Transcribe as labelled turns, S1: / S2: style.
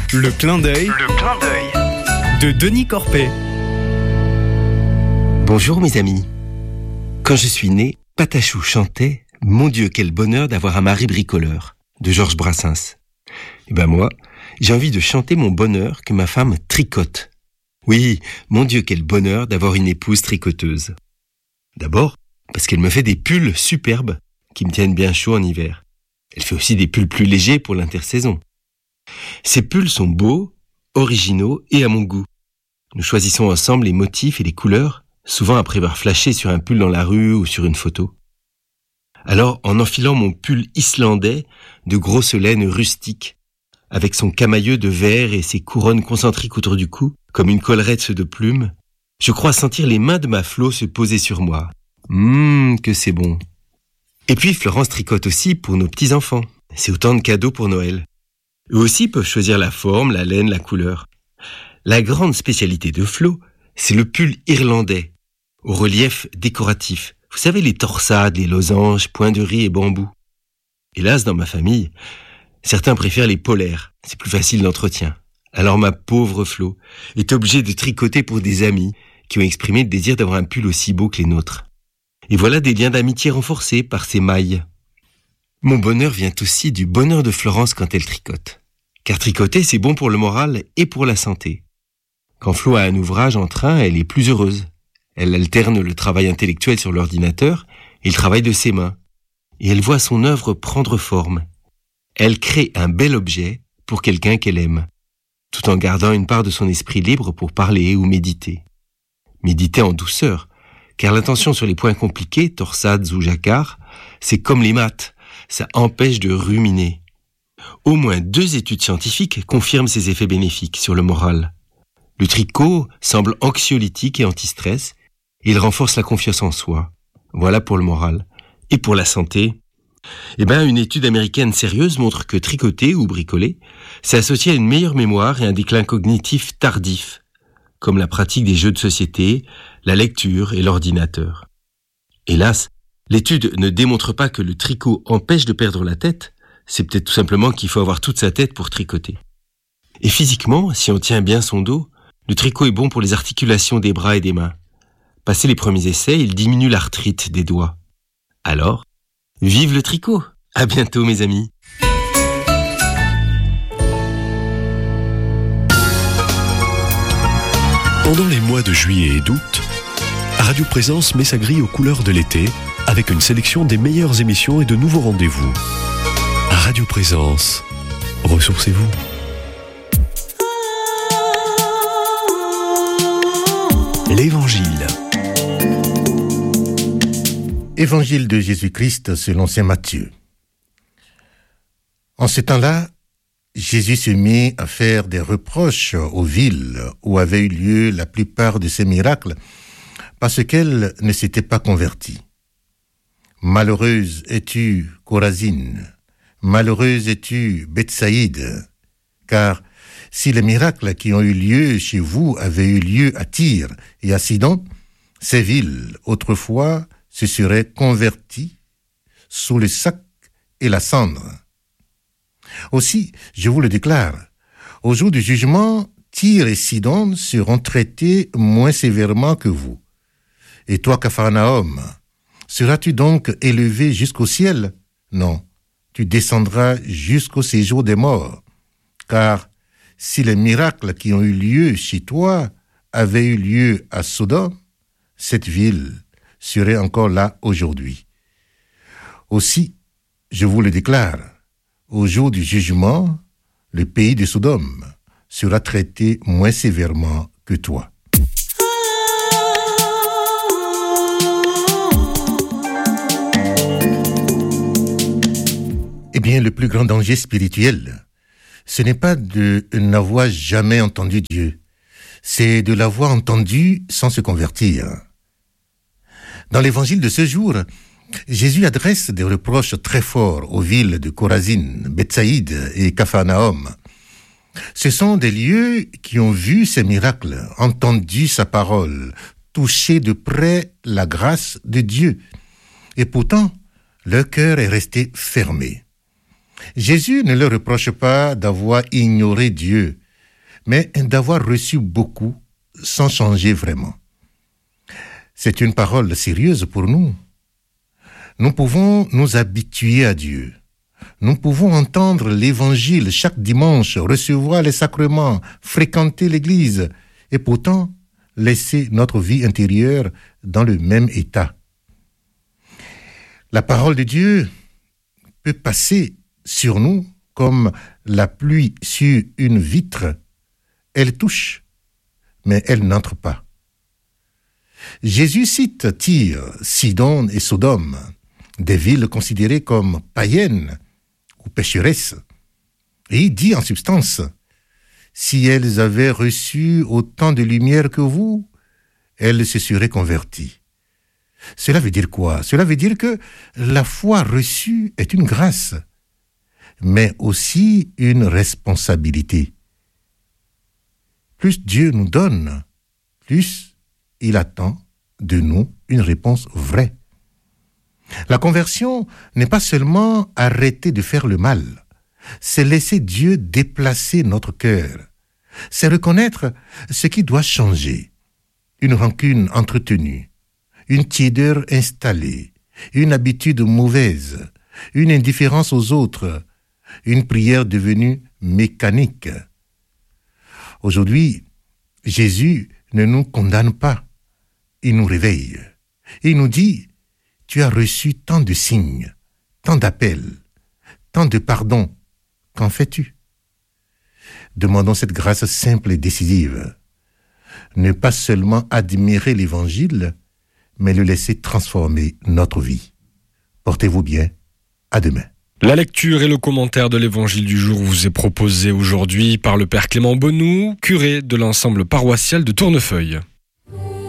S1: Le clin d'œil de Denis Corpet.
S2: Bonjour mes amis. Quand je suis né, Patachou chantait « Mon Dieu, quel bonheur d'avoir un mari bricoleur » de Georges Brassens. Et ben moi, j'ai envie de chanter mon bonheur que ma femme tricote. Oui, mon Dieu, quel bonheur d'avoir une épouse tricoteuse. D'abord, parce qu'elle me fait des pulls superbes qui me tiennent bien chaud en hiver. Elle fait aussi des pulls plus légers pour l'intersaison. Ces pulls sont beaux, originaux et à mon goût. Nous choisissons ensemble les motifs et les couleurs, souvent après avoir flashé sur un pull dans la rue ou sur une photo. Alors, en enfilant mon pull islandais de grosse laine rustique, avec son camailleux de verre et ses couronnes concentriques autour du cou, comme une collerette de plumes, je crois sentir les mains de ma Flo se poser sur moi. Que c'est bon. Et puis Florence tricote aussi pour nos petits-enfants. C'est autant de cadeaux pour Noël. Eux aussi peuvent choisir la forme, la laine, la couleur. La grande spécialité de Flo, c'est le pull irlandais, au relief décoratif. Vous savez, les torsades, les losanges, points de riz et bambou. Hélas, dans ma famille, certains préfèrent les polaires. C'est plus facile d'entretien. Alors ma pauvre Flo est obligée de tricoter pour des amis qui ont exprimé le désir d'avoir un pull aussi beau que les nôtres. Et voilà des liens d'amitié renforcés par ces mailles. Mon bonheur vient aussi du bonheur de Florence quand elle tricote. Car tricoter, c'est bon pour le moral et pour la santé. Quand Flo a un ouvrage en train, elle est plus heureuse. Elle alterne le travail intellectuel sur l'ordinateur et le travail de ses mains. Et elle voit son œuvre prendre forme. Elle crée un bel objet pour quelqu'un qu'elle aime, tout en gardant une part de son esprit libre pour parler ou méditer. Méditer en douceur, car l'attention sur les points compliqués, torsades ou jacquards, c'est comme les maths. Ça empêche de ruminer. Au moins 2 études scientifiques confirment ces effets bénéfiques sur le moral. Le tricot semble anxiolytique et anti-stress, et il renforce la confiance en soi. Voilà pour le moral. Et pour la santé, une étude américaine sérieuse montre que tricoter ou bricoler, c'est associé à une meilleure mémoire et un déclin cognitif tardif, comme la pratique des jeux de société, la lecture et l'ordinateur. Hélas, l'étude ne démontre pas que le tricot empêche de perdre la tête, c'est peut-être tout simplement qu'il faut avoir toute sa tête pour tricoter. Et physiquement, si on tient bien son dos, le tricot est bon pour les articulations des bras et des mains. Passé les premiers essais, il diminue l'arthrite des doigts. Alors, vive le tricot! À bientôt mes amis!
S3: Pendant les mois de juillet et d'août, Radio Présence met sa grille aux couleurs de l'été avec une sélection des meilleures émissions et de nouveaux rendez-vous. Radio Présence, ressourcez-vous. L'Évangile.
S4: Évangile de Jésus-Christ selon saint Matthieu. En ce temps-là, Jésus se mit à faire des reproches aux villes où avaient eu lieu la plupart de ses miracles, parce qu'elles ne s'étaient pas converties. Malheureuse es-tu, Chorazine, malheureuse es-tu, Bethsaïde, car si les miracles qui ont eu lieu chez vous avaient eu lieu à Tyr et à Sidon, ces villes, autrefois, se seraient converties sous le sac et la cendre. Aussi, je vous le déclare, au jour du jugement, Tyr et Sidon seront traités moins sévèrement que vous. Et toi, Capharnaüm, seras-tu donc élevé jusqu'au ciel? Non, tu descendras jusqu'au séjour des morts. Car si les miracles qui ont eu lieu chez toi avaient eu lieu à Sodome, cette ville serait encore là aujourd'hui. Aussi, je vous le déclare, au jour du jugement, le pays de Sodome sera traité moins sévèrement que toi. Eh bien, le plus grand danger spirituel, ce n'est pas de n'avoir jamais entendu Dieu, c'est de l'avoir entendu sans se convertir. Dans l'évangile de ce jour, Jésus adresse des reproches très forts aux villes de Chorazine, Bethsaïde et Capharnaüm. Ce sont des lieux qui ont vu ses miracles, entendu sa parole, touché de près la grâce de Dieu. Et pourtant, leur cœur est resté fermé. Jésus ne leur reproche pas d'avoir ignoré Dieu, mais d'avoir reçu beaucoup sans changer vraiment. C'est une parole sérieuse pour nous. Nous pouvons nous habituer à Dieu. Nous pouvons entendre l'Évangile chaque dimanche, recevoir les sacrements, fréquenter l'Église, et pourtant laisser notre vie intérieure dans le même état. La parole de Dieu peut passer sur nous comme la pluie sur une vitre. Elle touche, mais elle n'entre pas. Jésus cite Tyr, Sidon et Sodome, des villes considérées comme païennes ou pécheresses. Et il dit en substance, si elles avaient reçu autant de lumière que vous, elles se seraient converties. Cela veut dire quoi? Cela veut dire que la foi reçue est une grâce, mais aussi une responsabilité. Plus Dieu nous donne, plus il attend de nous une réponse vraie. La conversion n'est pas seulement arrêter de faire le mal, c'est laisser Dieu déplacer notre cœur. C'est reconnaître ce qui doit changer. Une rancune entretenue, une tiédeur installée, une habitude mauvaise, une indifférence aux autres, une prière devenue mécanique. Aujourd'hui, Jésus ne nous condamne pas, il nous réveille. Il nous dit, tu as reçu tant de signes, tant d'appels, tant de pardons, qu'en fais-tu? Demandons cette grâce simple et décisive. Ne pas seulement admirer l'Évangile, mais le laisser transformer notre vie. Portez-vous bien, à demain.
S5: La lecture et le commentaire de l'Évangile du jour vous est proposé aujourd'hui par le Père Clément Bonou, curé de l'ensemble paroissial de Tournefeuille.